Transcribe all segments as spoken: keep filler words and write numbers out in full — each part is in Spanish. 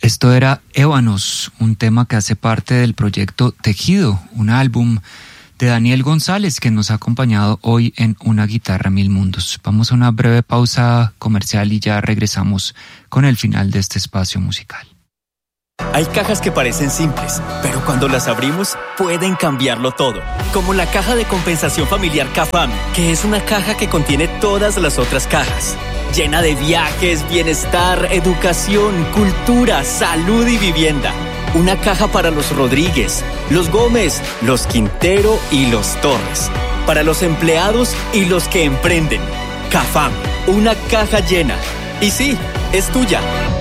Esto era Ébanos, un tema que hace parte del proyecto Tejido, un álbum de Daniel González que nos ha acompañado hoy en Una Guitarra Mil Mundos. Vamos a una breve pausa comercial y ya regresamos con el final de este espacio musical. Hay cajas que parecen simples, pero cuando las abrimos pueden cambiarlo todo. Como la caja de compensación familiar CAFAM, que es una caja que contiene todas las otras cajas. Llena de viajes, bienestar, educación, cultura, salud y vivienda. Una caja para los Rodríguez, los Gómez, los Quintero y los Torres. Para los empleados y los que emprenden. CAFAM, una caja llena. Y sí, es tuya.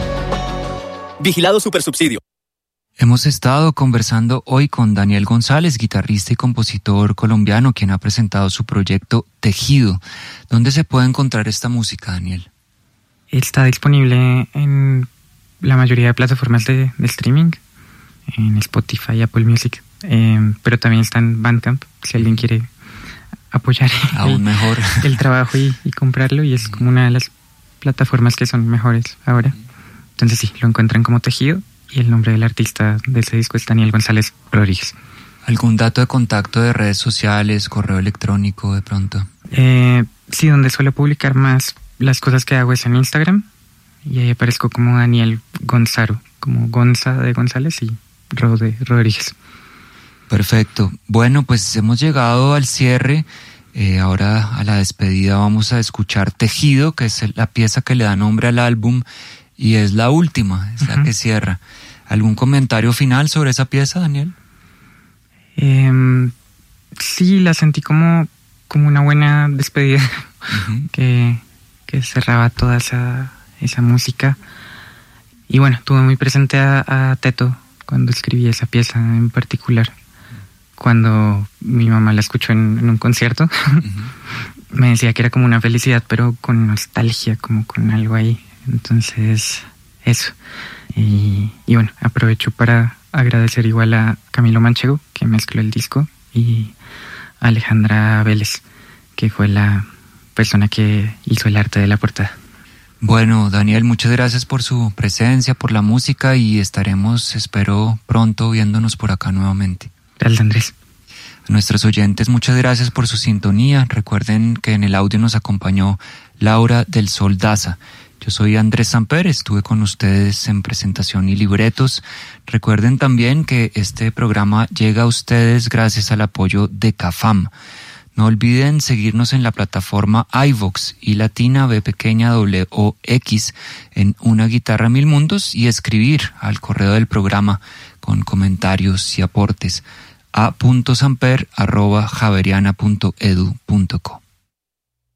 Vigilado Supersubsidio. Hemos estado conversando hoy con Daniel González, guitarrista y compositor colombiano, quien ha presentado su proyecto Tejido. ¿Dónde se puede encontrar esta música, Daniel? Está disponible en la mayoría de plataformas de, de streaming, en Spotify, Apple Music, eh, pero también está en Bandcamp, si alguien quiere apoyar Aún el, mejor. el trabajo y, y comprarlo, y es como una de las plataformas que son mejores ahora. Entonces sí, lo encuentran como Tejido y el nombre del artista de ese disco es Daniel González Rodríguez. ¿Algún dato de contacto de redes sociales, correo electrónico de pronto? Eh, sí, donde suelo publicar más las cosas que hago es en Instagram y ahí aparezco como Daniel Gonzaro, como Gonza de González y Ro de Rodríguez. Perfecto. Bueno, pues hemos llegado al cierre. Eh, ahora a la despedida vamos a escuchar Tejido, que es la pieza que le da nombre al álbum y es la última, es uh-huh. la que cierra. ¿Algún comentario final sobre esa pieza, Daniel? Eh, sí, la sentí como, como una buena despedida, uh-huh. que, que cerraba toda esa, esa música. Y bueno, tuve muy presente a, a Teto cuando escribí esa pieza en particular. Cuando mi mamá la escuchó en, en un concierto, uh-huh. me decía que era como una felicidad, pero con nostalgia, como con algo ahí. Entonces, eso. Y, y bueno, aprovecho para agradecer igual a Camilo Manchego, que mezcló el disco, y a Alejandra Vélez, que fue la persona que hizo el arte de la portada. Bueno, Daniel, muchas gracias por su presencia, por la música, y estaremos, espero, pronto viéndonos por acá nuevamente. Gracias, Andrés. A nuestros oyentes, muchas gracias por su sintonía. Recuerden que en el audio nos acompañó Laura del Sol Daza. Yo soy Andrés Samper, estuve con ustedes en presentación y libretos. Recuerden también que este programa llega a ustedes gracias al apoyo de CAFAM. No olviden seguirnos en la plataforma iVoox y latina B pequeña W O X en Una Guitarra Mil Mundos y escribir al correo del programa con comentarios y aportes a punto samper arroba javeriana punto edu punto co.